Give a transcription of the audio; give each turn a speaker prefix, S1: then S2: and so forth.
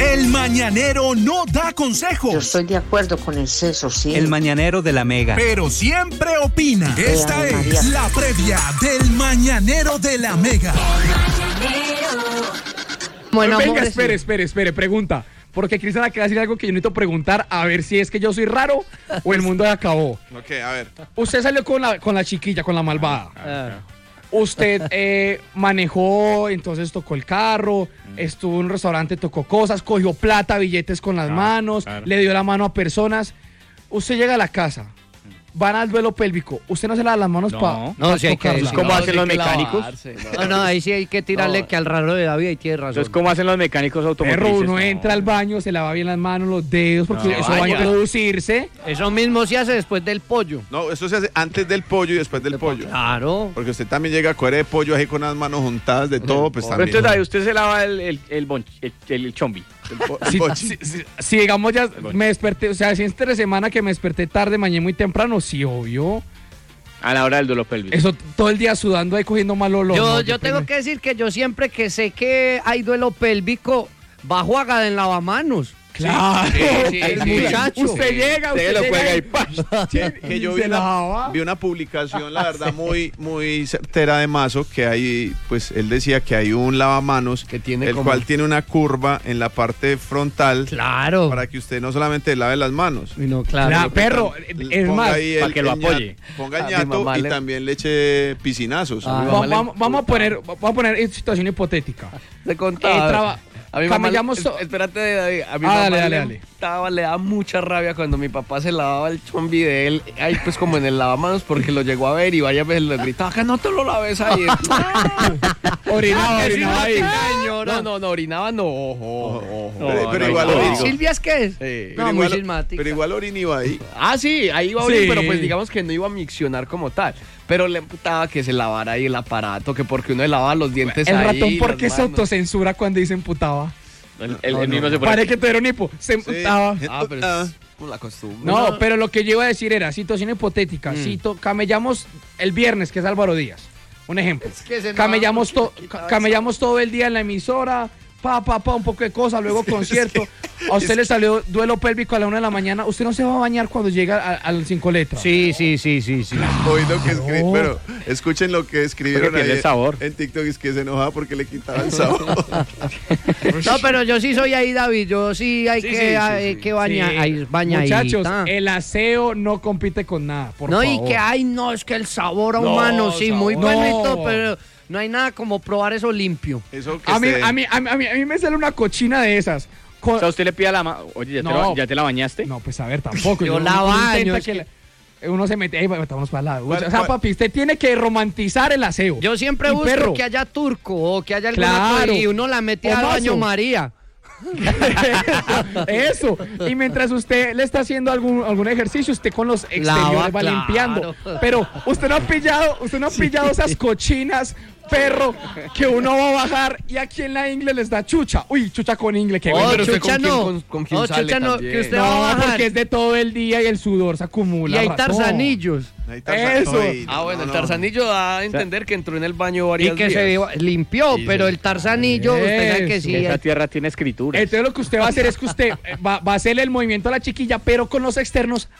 S1: El mañanero no da consejos.
S2: Yo estoy de acuerdo con el Ceso, sí.
S3: El mañanero de la Mega.
S1: Pero siempre opina. Esta es la previa del mañanero de la Mega.
S4: Bueno, venga, espere, pregunta. Porque Cristian acaba de decir algo que yo necesito preguntar, a ver si es que yo soy raro o el mundo ya acabó.
S5: Ok, a ver.
S4: Usted salió con la chiquilla, con la malvada. Usted manejó, entonces tocó el carro, estuvo en un restaurante, tocó cosas, cogió plata, billetes con las manos, le dio la mano a personas. Usted llega a la casa, van al duelo pélvico, usted no se lava las manos para
S6: si hay que
S4: tocarla.
S6: ¿Cómo hacen los mecánicos?
S7: No, ahí sí hay que tirarle que al raro de David, ahí tiene razón.
S6: Entonces, ¿cómo hacen los mecánicos automotrices?
S4: Perro, uno entra al baño, se lava bien las manos, los dedos, porque eso va a introducirse.
S7: Eso mismo se hace después del pollo.
S5: No, eso se hace antes del pollo y después del pollo.
S7: Claro.
S5: Porque usted también llega a coger de pollo ahí con las manos juntadas de todo, pues
S6: Pero
S5: también.
S6: entonces, David, usted se lava el chombi.
S4: Si digamos ya me desperté, o sea, si entre semana que me desperté tarde, mañana muy temprano, sí, obvio.
S6: A la hora del duelo pélvico.
S4: Eso todo el día sudando ahí cogiendo mal olor.
S7: Yo tengo que decir que yo siempre que sé que hay duelo pélvico, bajo haga en lavamanos.
S4: Claro,
S7: muchacho.
S4: Usted llega,
S6: usted lo cuelga y
S5: Que yo vi una publicación, la verdad, muy certera de Mazo, que hay, pues él decía que hay un lavamanos
S7: que tiene
S5: cual tiene una curva en la parte frontal.
S7: Claro.
S5: Para que usted no solamente lave las manos.
S7: No, claro.
S4: Perro, es más,
S6: para que lo apoye.
S5: Ponga el ñato y también le eche piscinazos.
S4: Vamos a poner en situación hipotética.
S7: Te contaba.
S8: A mi mamá, espérate, David, a mi mamá le da mucha rabia cuando mi papá se lavaba el chombi de él, ahí pues como en el lavamanos, porque lo llegó a ver y varias veces le gritaba, que no te lo laves ahí.
S4: Orinaba ahí.
S8: No, orinaba no, ojo.
S5: Pero igual
S7: ¿Silvia es qué es?
S5: Sí.
S7: No, muy sismática.
S5: Pero igual Orin iba ahí.
S8: Ah, sí, ahí iba Orin, pero pues digamos que no iba a miccionar como tal. Pero le emputaba que se lavara ahí el aparato, que porque uno le lavaba los dientes
S4: el
S8: ahí.
S4: El ratón, ¿por qué se autocensura cuando dice emputaba?
S6: El mismo se pone.
S4: Parece que tú eras un hipo, se emputaba.
S8: Pero es como la costumbre.
S4: No, pero lo que yo iba a decir era situación hipotética. Si camellamos el viernes, que es Álvaro Díaz. Un ejemplo. Camellamos todo el día en la emisora. Un poco de cosas, luego concierto. A usted le salió duelo pélvico a la 1 de la mañana. ¿Usted no se va a bañar cuando llega al 5 letras?
S7: Sí.
S5: Pero escuchen lo que escribieron ahí
S6: el sabor.
S5: En TikTok, es que se enojaba porque le quitaba el sabor.
S7: No, pero yo sí soy ahí, David. Yo sí hay que bañar.
S4: Muchachos, el aseo no compite con nada, por favor.
S7: Y que no, es que el sabor a humano, sí, muy bonito, pero no hay nada como probar eso limpio.
S4: A mí me sale una cochina de esas.
S6: O sea, usted le pide a la oye, ¿ya te la bañaste?
S4: No, pues a ver, tampoco.
S7: Yo la baño.
S4: Uno se mete, vamos para la ducha. O sea, papi, usted tiene que romantizar el aseo.
S7: Yo siempre busco que haya turco o que haya alguna cosa y uno la mete al baño María.
S4: Eso. Y mientras usted le está haciendo algún ejercicio, usted con los exteriores va limpiando. Pero usted no ha pillado esas cochinas, perro, que uno va a bajar y aquí en la ingle les da chucha. Uy, chucha con ingle, que
S7: pero chucha no.
S8: ¿Con quién sale
S7: chucha no,
S8: también?
S7: que usted va a bajar.
S4: Porque es de todo el día y el sudor se acumula.
S7: Y hay tarzanillos.
S4: Eso.
S8: El tarzanillo da a entender que entró en el baño varias
S7: días. Y que se limpió, pero el tarzanillo, usted sabe que sí.
S6: Esa tierra tiene escritura.
S4: Entonces lo que usted va a hacer es que usted va a hacerle el movimiento a la chiquilla, pero con los externos